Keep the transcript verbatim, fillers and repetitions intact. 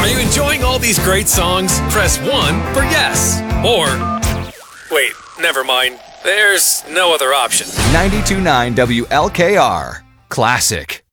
Are you enjoying all these great songs? Press one for yes. Or, wait, never mind. There's no other option. ninety-two point nine W L K R Classic.